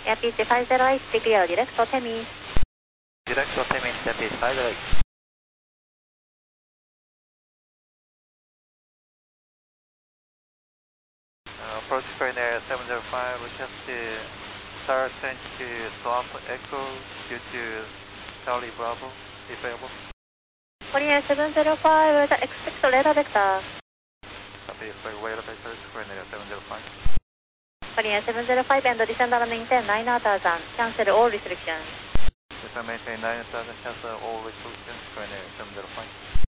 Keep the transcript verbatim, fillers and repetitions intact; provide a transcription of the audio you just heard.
Airpitch five zero eight, clear, direct to Temis. Direct to Temis, Airpitch five zero eight. Uh, approach Ryanair seven zero five, request to star change to swap echo due to Charlie Bravo, if available. Korean seven zero five, expect radar vector. Copy, radar vector, Ryanair seven zero five. Korean seven zero five and descend and maintain nine thousand, cancel all restrictions. Descend maintain nine thousand, cancel all restrictions, Ryanair seven zero five.